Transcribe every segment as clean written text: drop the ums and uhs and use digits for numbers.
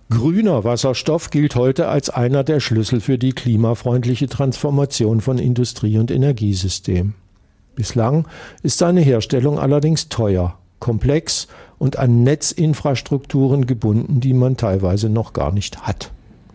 Grüner Wasserstoff gilt heute als einer der Schlüssel für die klimafreundliche Transformation von Industrie- und Energiesystemen. Bislang ist seine Herstellung allerdings teuer, komplex und an Netzinfrastrukturen gebunden, die man teilweise noch gar nicht hat.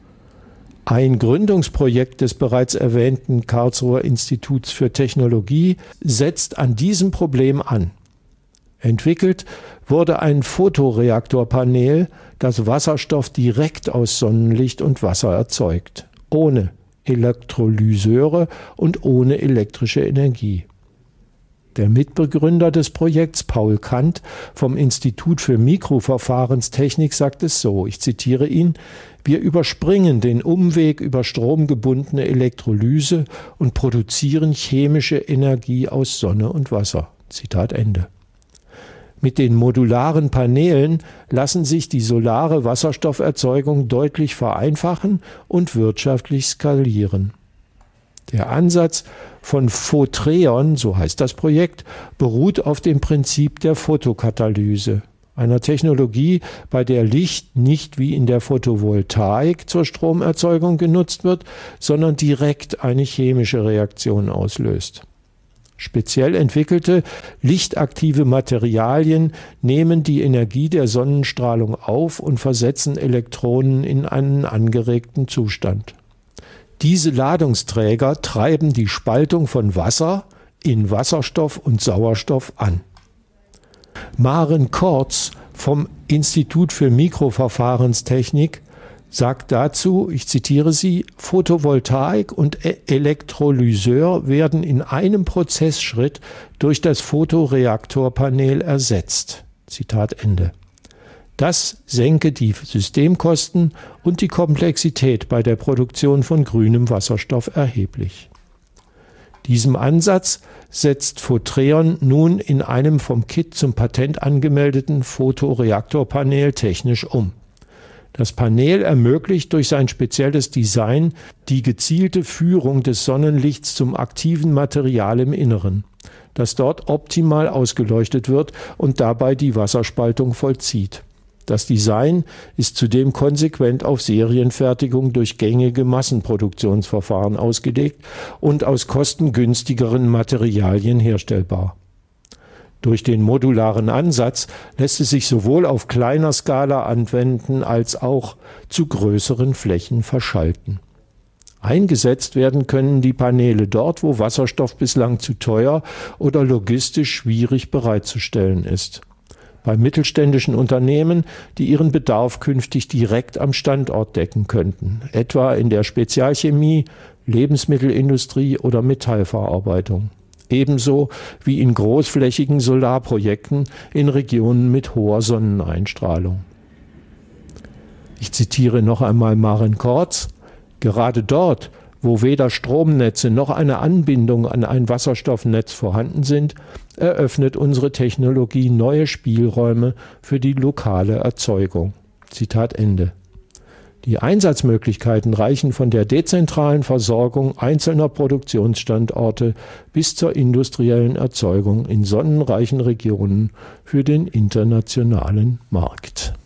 Ein Gründungsprojekt des bereits erwähnten Karlsruher Instituts für Technologie setzt an diesem Problem an. Entwickelt wurde ein Photoreaktorpanel, das Wasserstoff direkt aus Sonnenlicht und Wasser erzeugt, ohne Elektrolyseure und ohne elektrische Energie. Der Mitbegründer des Projekts, Paul Kant vom Institut für Mikroverfahrenstechnik, sagt es so, ich zitiere ihn: Wir überspringen den Umweg über stromgebundene Elektrolyse und produzieren chemische Energie aus Sonne und Wasser. Zitat Ende. Mit den modularen Paneelen lassen sich die solare Wasserstofferzeugung deutlich vereinfachen und wirtschaftlich skalieren. Der Ansatz von Photreon, so heißt das Projekt, beruht auf dem Prinzip der Photokatalyse, einer Technologie, bei der Licht nicht wie in der Photovoltaik zur Stromerzeugung genutzt wird, sondern direkt eine chemische Reaktion auslöst. Speziell entwickelte lichtaktive Materialien nehmen die Energie der Sonnenstrahlung auf und versetzen Elektronen in einen angeregten Zustand. Diese Ladungsträger treiben die Spaltung von Wasser in Wasserstoff und Sauerstoff an. Maren Kortz vom Institut für Mikroverfahrenstechnik sagt dazu, ich zitiere sie: Photovoltaik und Elektrolyseur werden in einem Prozessschritt durch das Photoreaktorpanel ersetzt. Zitat Ende. Das senke die Systemkosten und die Komplexität bei der Produktion von grünem Wasserstoff erheblich. Diesem Ansatz setzt Photreon nun in einem vom KIT zum Patent angemeldeten Photoreaktorpanel technisch um. Das Panel ermöglicht durch sein spezielles Design die gezielte Führung des Sonnenlichts zum aktiven Material im Inneren, das dort optimal ausgeleuchtet wird und dabei die Wasserspaltung vollzieht. Das Design ist zudem konsequent auf Serienfertigung durch gängige Massenproduktionsverfahren ausgelegt und aus kostengünstigeren Materialien herstellbar. Durch den modularen Ansatz lässt es sich sowohl auf kleiner Skala anwenden als auch zu größeren Flächen verschalten. Eingesetzt werden können die Paneele dort, wo Wasserstoff bislang zu teuer oder logistisch schwierig bereitzustellen ist. Bei mittelständischen Unternehmen, die ihren Bedarf künftig direkt am Standort decken könnten, etwa in der Spezialchemie, Lebensmittelindustrie oder Metallverarbeitung. Ebenso wie in großflächigen Solarprojekten in Regionen mit hoher Sonneneinstrahlung. Ich zitiere noch einmal Maren Kortz: Gerade dort, wo weder Stromnetze noch eine Anbindung an ein Wasserstoffnetz vorhanden sind, eröffnet unsere Technologie neue Spielräume für die lokale Erzeugung. Zitat Ende. Die Einsatzmöglichkeiten reichen von der dezentralen Versorgung einzelner Produktionsstandorte bis zur industriellen Erzeugung in sonnenreichen Regionen für den internationalen Markt.